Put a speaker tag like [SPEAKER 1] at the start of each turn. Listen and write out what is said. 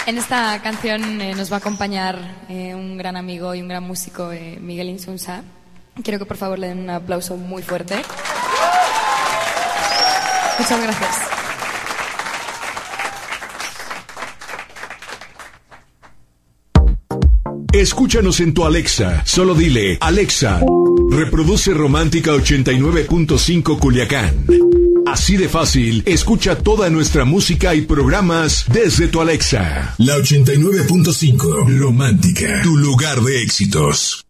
[SPEAKER 1] En esta canción nos va a acompañar un gran amigo y un gran músico, Miguel Insunza. Quiero que por favor le den un aplauso muy fuerte. Muchas gracias.
[SPEAKER 2] Escúchanos en tu Alexa. Solo dile: Alexa, reproduce Romántica 89.5 Culiacán. Así de fácil, escucha toda nuestra música y programas desde tu Alexa. La 89.5 Romántica, tu lugar de éxitos.